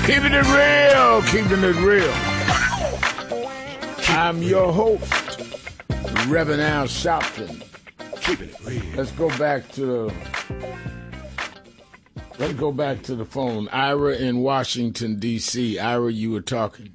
Keeping it real, keeping it real. I'm your host, Reverend Al Sharpton. Keeping it real. Let's go back to the phone. Ira in Washington, D.C. Ira, you were talking.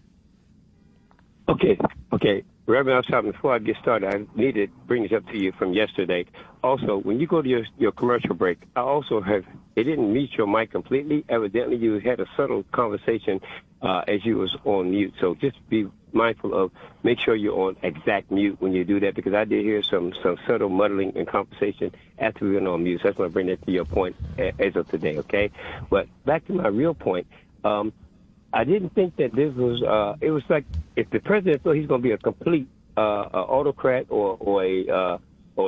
Okay. Reverend Al Sharpton, before I get started, I need to bring this up to you from yesterday. Also, when you go to your commercial break, it didn't mute your mic completely. Evidently, you had a subtle conversation as you was on mute. So just be mindful of, make sure you're on exact mute when you do that, because I did hear some subtle muddling and conversation after we went on mute. So I just want to bring that to your point as of today, okay? But back to my real point, I didn't think that this was, it was like if the president thought he's going to be a complete autocrat or a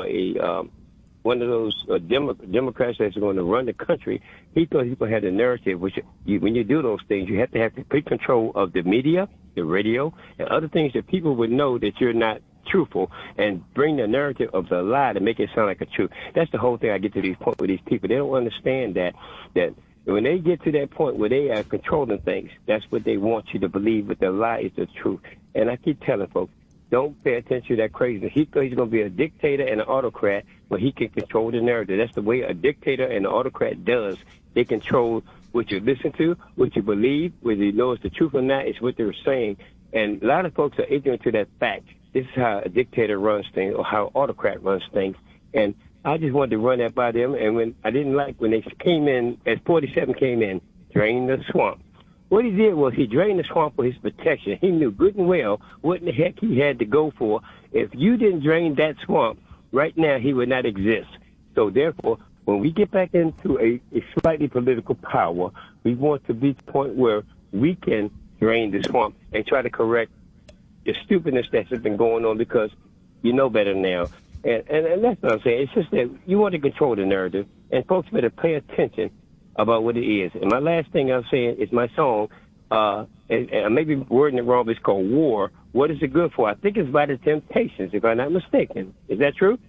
one of those Democrats that's going to run the country, he thought he was going to have the narrative, which when you do those things, you have to have complete control of the media, the radio, and other things that people would know that you're not truthful, and bring the narrative of the lie to make it sound like a truth. That's the whole thing I get to these points with these people. They don't understand that when they get to that point where they are controlling things, that's what they want you to believe, but the lie is the truth. And I keep telling folks, don't pay attention to that crazy. He thought he's going to be a dictator and an autocrat, but he can control the narrative. That's the way a dictator and an autocrat does. They control what you listen to, what you believe, whether you know it's the truth or not. It's what they're saying. And a lot of folks are ignorant to that fact. This is how a dictator runs things, or how an autocrat runs things. And I just wanted to run that by them. And when they came in, as 47 came in, drain the swamp. What he did was he drained the swamp for his protection. He knew good and well what in the heck he had to go for. If you didn't drain that swamp, right now he would not exist. So therefore, when we get back into a slightly political power, we want to be to the point where we can drain the swamp and try to correct the stupidness that's been going on, because you know better now. And that's what I'm saying. It's just that you want to control the narrative, and folks better pay attention about what it is. And my last thing I'm saying is my song, and I may be wording it wrong, but it's called War. What is it good for? I think it's by the Temptations, if I'm not mistaken. Is that true?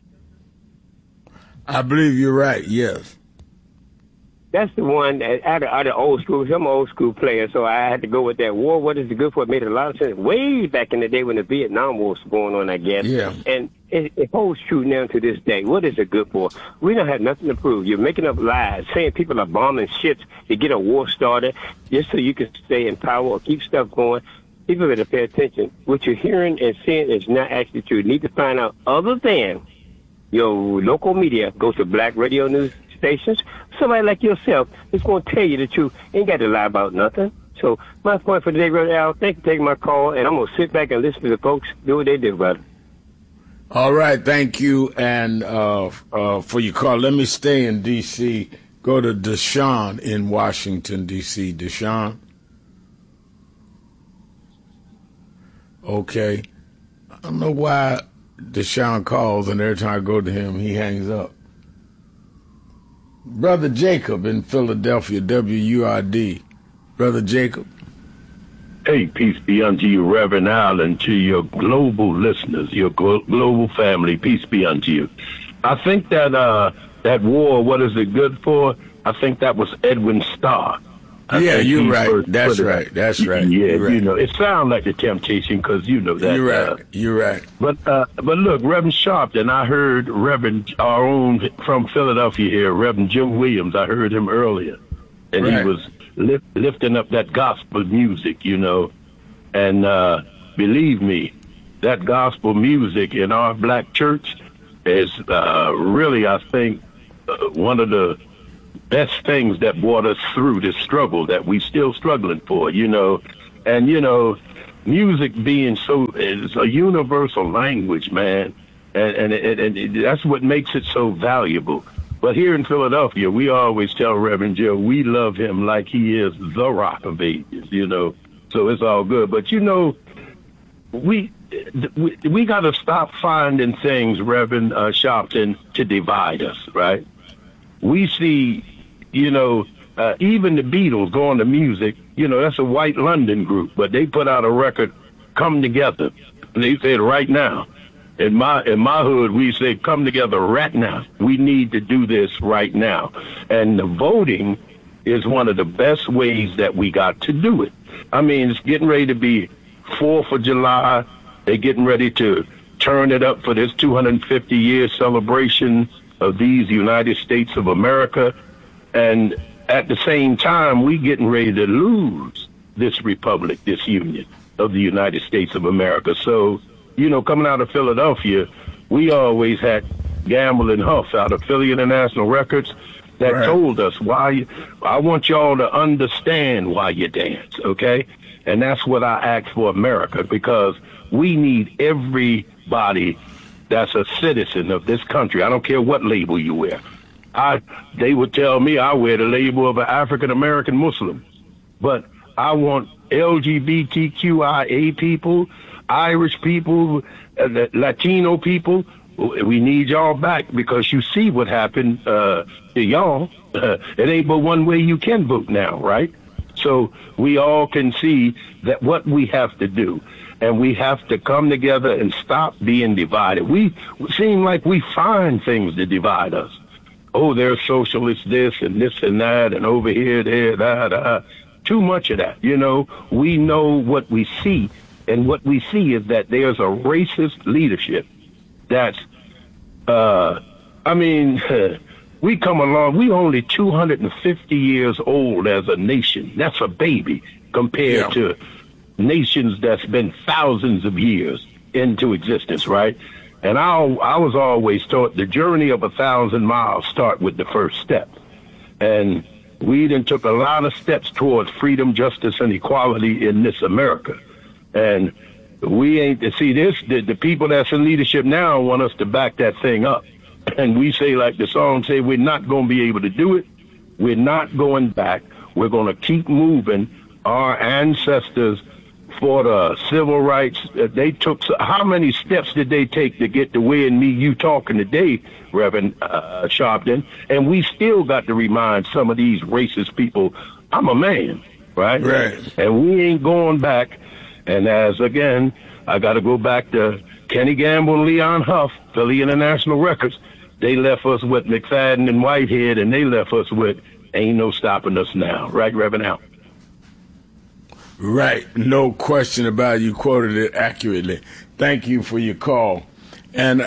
I believe you're right, yes. That's the one out of old school. I'm an old school player, so I had to go with that. War, what is it good for? It made a lot of sense way back in the day when the Vietnam War was going on, I guess. Yeah. And it holds true now to this day. What is it good for? We don't have nothing to prove. You're making up lies, saying people are bombing ships to get a war started just so you can stay in power or keep stuff going. People better pay attention. What you're hearing and seeing is not actually true. You need to find out, other than your local media, go to black radio news stations. Somebody like yourself is going to tell you the truth. Ain't got to lie about nothing. So my point for today, Brother Al, thank you for taking my call, and I'm going to sit back and listen to the folks do what they do, brother. All right, thank you, and for your call. Let me stay in D.C. Go to Deshaun in Washington, D.C. Deshaun. Okay. I don't know why Deshaun calls, and every time I go to him, he hangs up. Brother Jacob in Philadelphia, WURD. Brother Jacob. Hey, peace be unto you, Reverend Al, and to your global listeners, your global family. Peace be unto you. I think that that war, what is it good for? I think that was Edwin Starr. Yeah, you're right. That's right. That's right. Yeah, right. You know, it sounds like the Temptation, because you know that. You're right. You're right. But look, Reverend Sharpton, I heard Reverend, our own from Philadelphia here, Reverend Jim Williams. I heard him earlier, and right. he was lifting up that gospel music, you know, and believe me, that gospel music in our black church is really, I think, one of the best things that brought us through this struggle that we still struggling for, you know. And, you know, music being it's a universal language, man. And that's what makes it so valuable. But here in Philadelphia, we always tell Reverend Joe, we love him like he is the Rock of Ages, you know. So it's all good. But, you know, we got to stop finding things, Reverend Sharpton, to divide us, right? We see, you know, even the Beatles going to music, you know, that's a white London group, but they put out a record, Come Together. And they said right now. In my hood, we say, come together right now. We need to do this right now. And the voting is one of the best ways that we got to do it. I mean, it's getting ready to be 4th of July. They're getting ready to turn it up for this 250-year celebration of these United States of America. And at the same time, we getting ready to lose this republic, this union of the United States of America. So, you know, coming out of Philadelphia, we always had Gamble and Huff out of Philly International Records that told us why. I want y'all to understand why you dance, okay? And that's what I ask for America, because we need everybody that's a citizen of this country. I don't care what label you wear. They would tell me I wear the label of an African-American Muslim, but I want LGBTQIA people, Irish people, Latino people. We need y'all back, because you see what happened to y'all. It ain't but one way you can vote now, right? So we all can see that what we have to do, and we have to come together and stop being divided. We seem like we find things to divide us. Oh, there's socialists this and this and that, and over here, there, that. Too much of that, you know. We know what we see, and what we see is that there's a racist leadership that's, we come along, we only 250 years old as a nation. That's a baby compared to nations that's been thousands of years into existence, right? And I was always taught the journey of 1,000 miles start with the first step. And we then took a lot of steps towards freedom, justice, and equality in this America. And we ain't to see this. The people that's in leadership now want us to back that thing up. And we say, like the song say, we're not going to be able to do it. We're not going back. We're going to keep moving. Our ancestors for the civil rights, they took, how many steps did they take to get to where me, you talking today, Reverend Sharpton? And we still got to remind some of these racist people, I'm a man, right? And we ain't going back. And as, again, I got to go back to Kenny Gamble and Leon Huff, Philly International Records. They left us with McFadden and Whitehead, and they left us with Ain't No Stopping Us Now. Right, Reverend Al? Right. No question about it. You quoted it accurately. Thank you for your call. And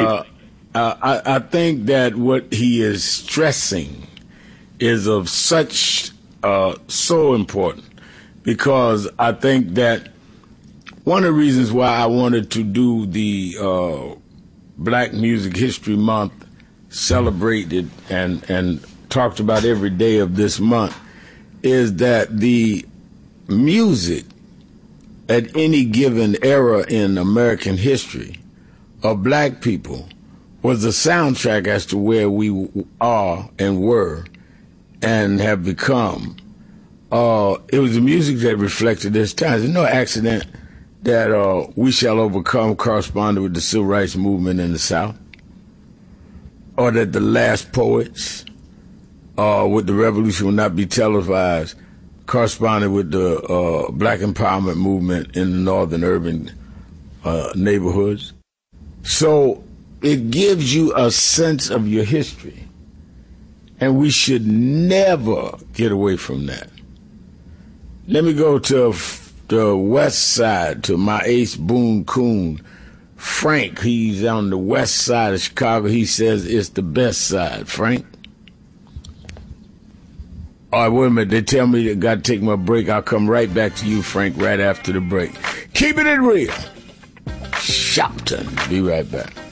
I think that what he is stressing is of such so important, because I think that one of the reasons why I wanted to do the Black Music History Month, celebrated and talked about every day of this month, is that the music at any given era in American history of black people was a soundtrack as to where we are and were and have become. It was the music that reflected this time. There's no accident that We Shall Overcome corresponded with the Civil Rights Movement in the South, or that The Last Poets with The Revolution Will Not Be Televised corresponded with the Black Empowerment Movement in the northern urban neighborhoods. So it gives you a sense of your history, and we should never get away from that. Let me go to the west side, to my ace Boone-Coon. Frank, he's on the west side of Chicago. He says it's the best side. Frank? All right, wait a minute. They tell me I got to take my break. I'll come right back to you, Frank, right after the break. Keeping it real. Shopton. Be right back.